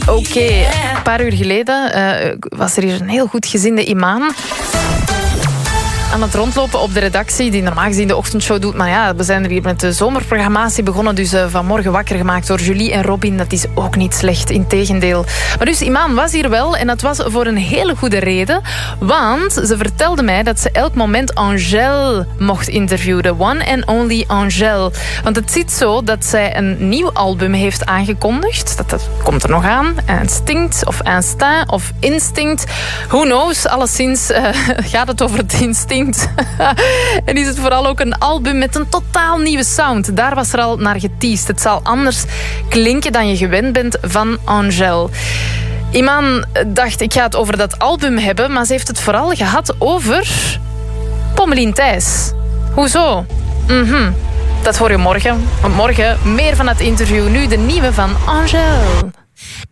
Oké, een paar uur geleden was er hier een heel goed gezinde imam aan het rondlopen op de redactie, die normaal gezien de ochtendshow doet. Maar ja, we zijn er hier met de zomerprogrammatie begonnen, dus vanmorgen wakker gemaakt door Julie en Robin. Dat is ook niet slecht, integendeel. Maar dus, Iman was hier wel en dat was voor een hele goede reden. Want ze vertelde mij dat ze elk moment Angèle mocht interviewen. The one and only Angèle. Want het zit zo dat zij een nieuw album heeft aangekondigd. Dat komt er nog aan. Instinct of Instinct of Instinct. Who knows? Alleszins gaat het over het instinct. En is het vooral ook een album met een totaal nieuwe sound. Daar was er al naar geteased. Het zal anders klinken dan je gewend bent van Angèle. Iman dacht, ik ga het over dat album hebben, maar ze heeft het vooral gehad over Pommelien Thijs. Hoezo? Dat hoor je morgen. Want morgen meer van het interview. Nu de nieuwe van Angèle.